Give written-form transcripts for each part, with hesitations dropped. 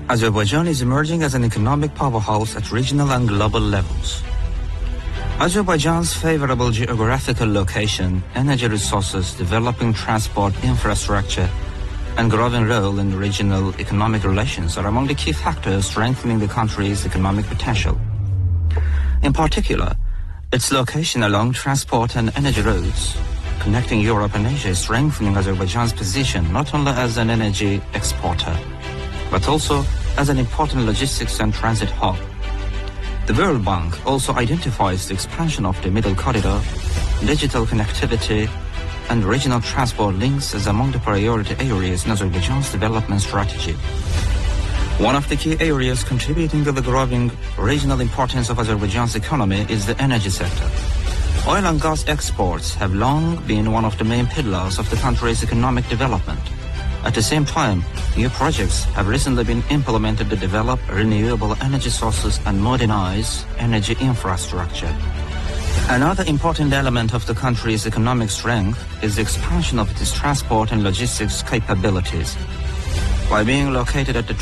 Azerbaijan is emerging as an economic powerhouse at regional and global levels. Azerbaijan's favorable geographical location, energy resources, developing transport infrastructure, and growing role in regional economic relations are among the key factors strengthening the country's economic potential. In particular, its location along transport and energy routes connecting Europe and Asia is strengthening Azerbaijan's position not only as an energy exporter, but also as an important logistics and transit hub. The World Bank also identifies the expansion of the Middle Corridor, digital connectivity, and regional transport links as among the priority areas in Azerbaijan's development strategy. One of the key areas contributing to the growing regional importance of Azerbaijan's economy is the energy sector. Oil and gas exports have long been one of the main pillars of the country's economic development. At the same time, new projects have recently been implemented to develop renewable energy sources and modernize energy infrastructure. Another important element of the country's economic strength is the expansion of its transport and logistics capabilities. By being located at the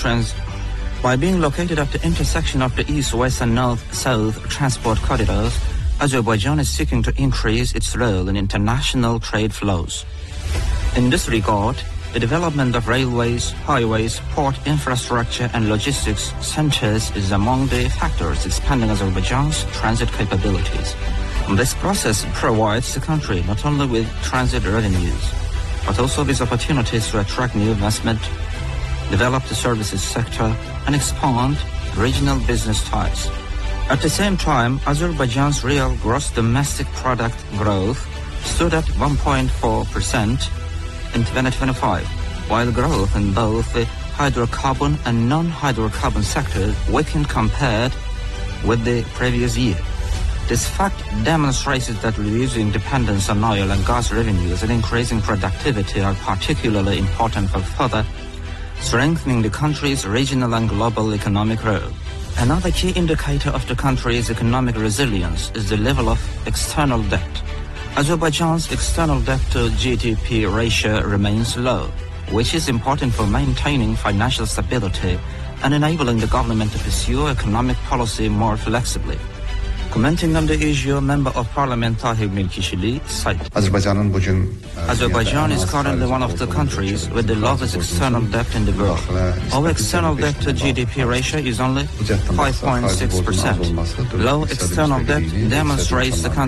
intersection of the east-west and north-south transport corridors, Azerbaijan is seeking to increase its role in international trade flows. In this regard, the development of railways, highways, port infrastructure and logistics centers is among the factors expanding Azerbaijan's transit capabilities. This process provides the country not only with transit revenues, but also with opportunities to attract new investment, develop the services sector, and expand regional business ties. At the same time, Azerbaijan's real gross domestic product growth stood at 1.4% in 2025, while growth in both the hydrocarbon and non-hydrocarbon sectors weakened compared with the previous year. This fact demonstrates that reducing dependence on oil and gas revenues and increasing productivity are particularly important for further strengthening the country's regional and global economic role. Another key indicator of the country's economic resilience is the level of external debt. Azerbaijan's external debt to GDP ratio remains low, which is important for maintaining financial stability and enabling the government to pursue economic policy more flexibly. Commenting on the issue, Member of Parliament Tahir Milkishvili cited, Azerbaijan is currently one of the countries with the lowest external debt in the world. Our external debt to GDP ratio is only 5.6%. Low external debt demonstrates the country